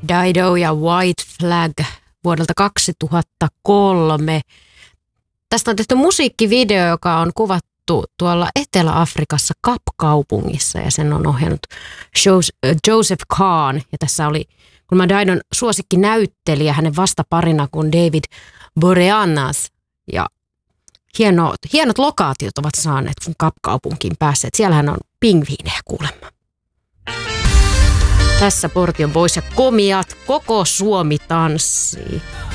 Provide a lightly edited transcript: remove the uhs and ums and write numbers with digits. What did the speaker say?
Dido ja White Flag vuodelta 2003. Tästä on tehty musiikkivideo, joka on kuvattu tuolla Etelä-Afrikassa Kap-kaupungissa ja sen on ohjannut Joseph Kahn. Ja tässä oli kuulemma Didon suosikkinäyttelijä hänen vastaparina kuin David Boreanaz. Ja hienot lokaatiot ovat saaneet, kun Kap-kaupunkiin päässeet. Siellähän on pingviinejä kuulemma. Tässä Portion Boys ja Komiat, koko Suomi tanssii.